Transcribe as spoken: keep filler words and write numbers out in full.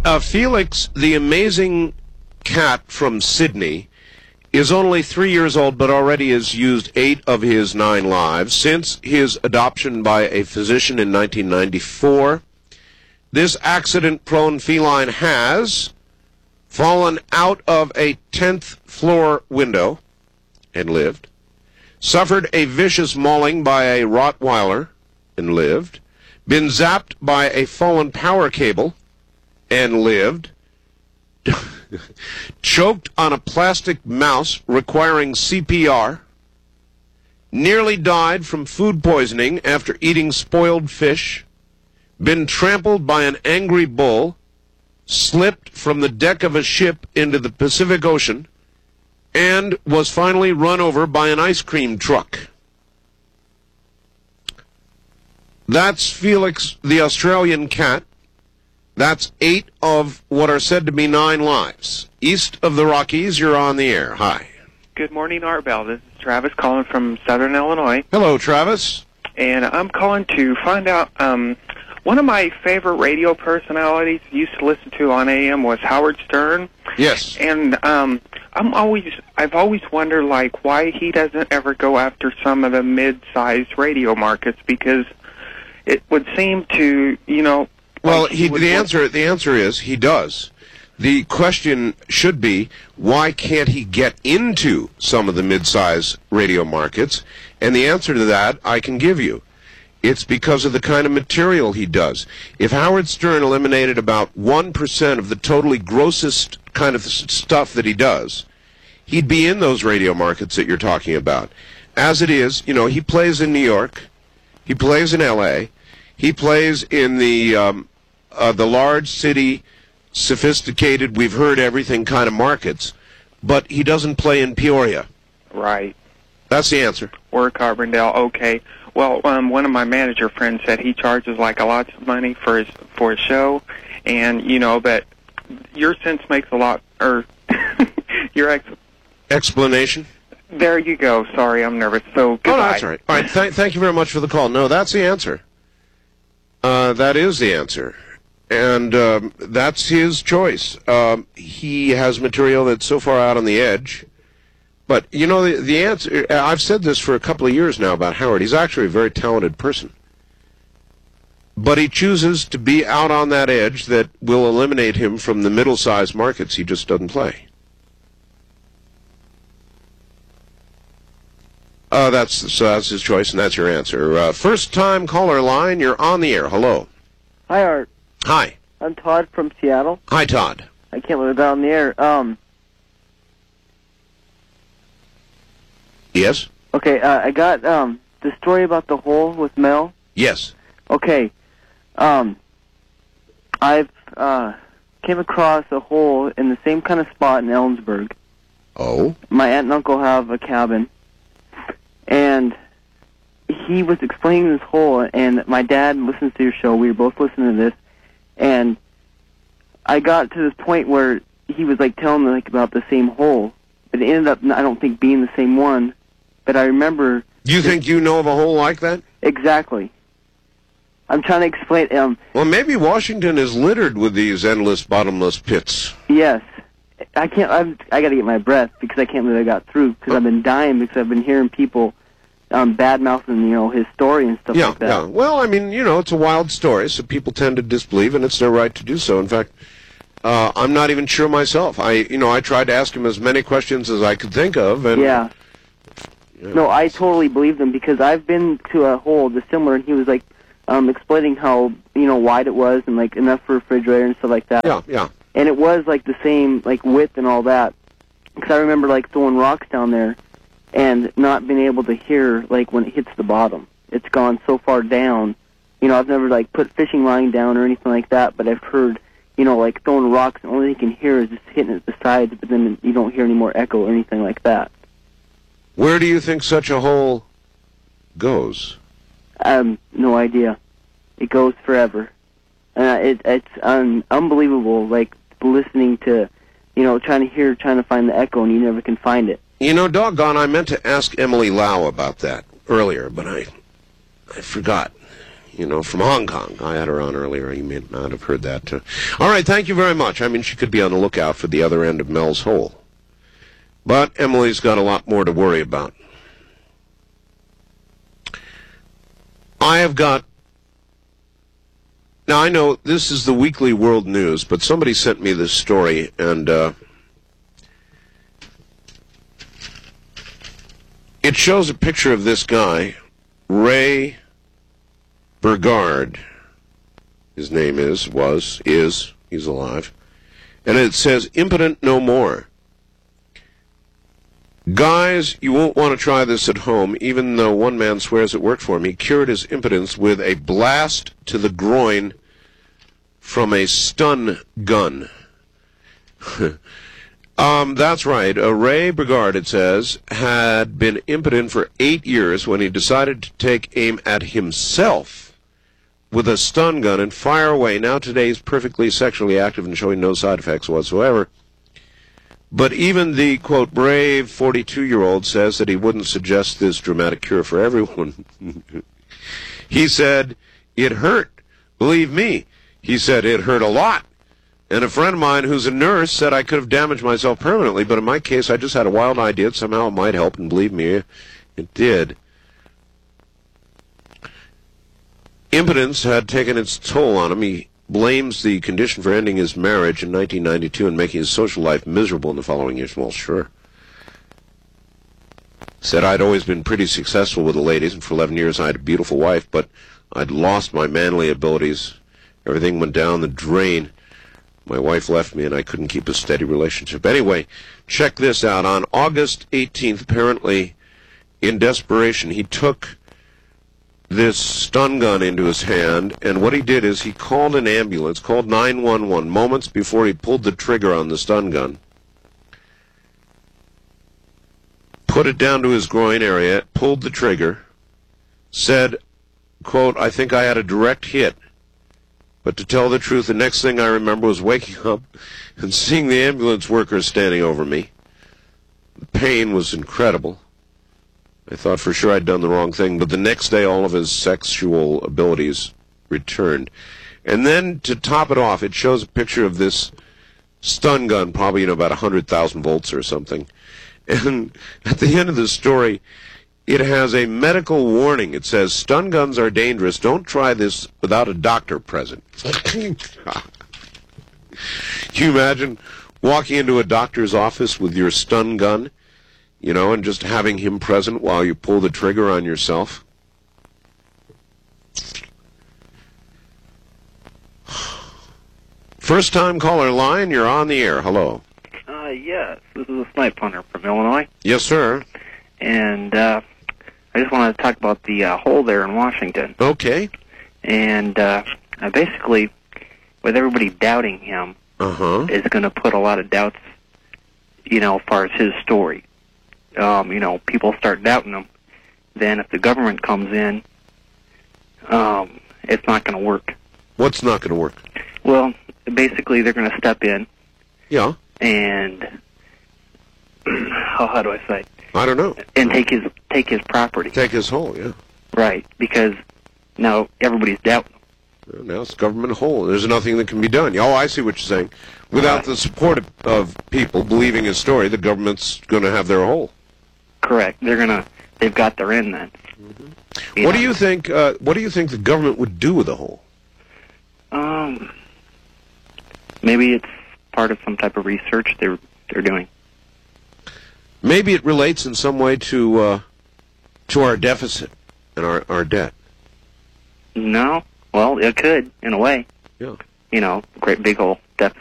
uh, Felix, the amazing cat from Sydney, is only three years old, but already has used eight of his nine lives since his adoption by a physician in nineteen ninety-four. This accident-prone feline has fallen out of a tenth floor window and lived, suffered a vicious mauling by a Rottweiler and lived, been zapped by a fallen power cable and lived, choked on a plastic mouse requiring C P R, nearly died from food poisoning after eating spoiled fish, been trampled by an angry bull, slipped from the deck of a ship into the Pacific Ocean, and was finally run over by an ice cream truck. That's Felix the Australian cat. That's eight of what are said to be nine lives. East of the Rockies, you're on the air. Hi. Good morning, Art Bell. This is Travis calling from Southern Illinois. Hello, Travis. And I'm calling to find out, um, one of my favorite radio personalities I used to listen to on A M was Howard Stern. Yes. And um, I'm always, I've always wondered, like, why he doesn't ever go after some of the mid-sized radio markets, because it would seem to, you know... Well, like he, he the answer the answer is he does. The question should be, why can't he get into some of the mid-size radio markets? And the answer to that I can give you. It's because of the kind of material he does. If Howard Stern eliminated about one percent of the totally grossest kind of stuff that he does, he'd be in those radio markets that you're talking about. As it is, you know, he plays in New York, he plays in L A, he plays in the um, uh, the large city, sophisticated, we've heard everything kind of markets, but he doesn't play in Peoria. Right. That's the answer. Or Carbondale, okay. Well, um, one of my manager friends said he charges like a lot of money for his for his show, and you know, but your sense makes a lot, or your ex explanation. There you go. Sorry, I'm nervous. So goodbye. Oh, no, that's all right. All right. Th- thank you very much for the call. No, that's the answer. Uh, that is the answer, and um, that's his choice. Um, he has material that's so far out on the edge. But, you know, the, the answer, I've said this for a couple of years now about Howard. He's actually a very talented person. But he chooses to be out on that edge that will eliminate him from the middle-sized markets he just doesn't play. Uh, that's, so that's his choice, and that's your answer. Uh, first-time caller line, you're on the air. Hello. Hi, Art. Hi. I'm Todd from Seattle. Hi, Todd. I can't believe I got on the air. Um... Yes? Okay, uh, I got um, the story about the hole with Mel. Yes. Okay. Um, I've uh, came across a hole in the same kind of spot in Ellensburg. Oh? My aunt and uncle have a cabin. And he was explaining this hole, and my dad listens to your show. We were both listening to this. And I got to this point where he was, like, telling me, like, about the same hole. But it ended up, I don't think, being the same one. But I remember... You think you know of a hole like that? Exactly. I'm trying to explain... Um, well, maybe Washington is littered with these endless, bottomless pits. Yes. I can't... I've, I got to get my breath because I can't believe I got through, because oh. I've been dying because I've been hearing people um, bad-mouthing, you know, his story and stuff yeah, like that. Yeah, well, I mean, you know, it's a wild story, so people tend to disbelieve, and it's their right to do so. In fact... Uh, I'm not even sure myself. I, you know, I tried to ask him as many questions as I could think of, and yeah. You know, no, I totally believe him because I've been to a hole that's similar, and he was like um, explaining how you know wide it was and like enough for a refrigerator and stuff like that. Yeah, yeah. And it was like the same like width and all that. Because I remember like throwing rocks down there and not being able to hear like when it hits the bottom. It's gone so far down. You know, I've never like put fishing line down or anything like that, but I've heard. You know, like throwing rocks, and all you can hear is just hitting at the sides, but then you don't hear any more echo or anything like that. Where do you think such a hole goes? Um, no idea. It goes forever. Uh, it, it's un- unbelievable, like, listening to, you know, trying to hear, trying to find the echo, and you never can find it. You know, doggone, I meant to ask Emily Lau about that earlier, but I, I forgot. you know, from Hong Kong. I had her on earlier. You may not have heard that. Uh, all right, thank you very much. I mean, she could be on the lookout for the other end of Mel's hole. But Emily's got a lot more to worry about. I have got... Now, I know this is the Weekly World News, but somebody sent me this story, and uh, it shows a picture of this guy, Ray Burgard. His name is, was, is, he's alive. And it says, impotent no more. Guys, you won't want to try this at home, even though one man swears it worked for him. He cured his impotence with a blast to the groin from a stun gun. um, that's right. Uh, Ray Burgard, it says, had been impotent for eight years when he decided to take aim at himself with a stun gun and fire away. Now today he's perfectly sexually active and showing no side effects whatsoever. But even the, quote, brave forty-two-year-old says that he wouldn't suggest this dramatic cure for everyone. He said, it hurt. Believe me. He said, it hurt a lot. And a friend of mine who's a nurse said I could have damaged myself permanently, but in my case I just had a wild idea that somehow it might help, and believe me, it did. Impotence had taken its toll on him. He blames the condition for ending his marriage in nineteen ninety-two and making his social life miserable in the following years. Well, sure. Said I'd always been pretty successful with the ladies, and for eleven years I had a beautiful wife, but I'd lost my manly abilities. Everything went down the drain. My wife left me, and I couldn't keep a steady relationship. Anyway, check this out. On August eighteenth, apparently, in desperation, he took this stun gun into his hand, and what he did is he called an ambulance, called nine one one, moments before he pulled the trigger on the stun gun, put it down to his groin area, pulled the trigger, said, quote, I think I had a direct hit, but to tell the truth, the next thing I remember was waking up and seeing the ambulance workers standing over me. The pain was incredible. I thought for sure I'd done the wrong thing, but the next day all of his sexual abilities returned. And then, to top it off, it shows a picture of this stun gun, probably, you know, about one hundred thousand volts or something. And at the end of the story, it has a medical warning. It says, stun guns are dangerous. Don't try this without a doctor present. Can you imagine walking into a doctor's office with your stun gun? You know, and just having him present while you pull the trigger on yourself. First time caller line, you're on the air. Hello. Uh, yes, this is a snipe hunter from Illinois. Yes, sir. And uh, I just wanted to talk about the uh, hole there in Washington. Okay. And uh, basically, with everybody doubting him, uh-huh. is going to put a lot of doubts, you know, as far as his story. Um, you know, people start doubting him, then if the government comes in, um, it's not going to work. What's not going to work? Well, basically, they're going to step in. Yeah. And how, how do I say? I don't know. And take his take his property. Take his hole, yeah. Right, because now everybody's doubting him. Well, now it's government hole. There's nothing that can be done. Oh, I see what you're saying. Without right. the support of, of people believing his story, the government's going to have their hole. Correct. They're gonna. They've got their end then. Mm-hmm. What know? do you think? Uh, what do you think the government would do with the hole? Um, maybe it's part of some type of research they're they're doing. Maybe it relates in some way to uh, to our deficit and our our debt. No. Well, it could in a way. Yeah. You know, great big old deficit.